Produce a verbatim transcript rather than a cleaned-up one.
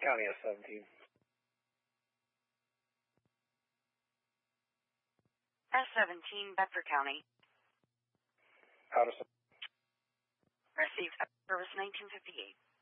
County S seventeen. S seventeen, Bedford County. Out of Received service nineteen fifty-eight.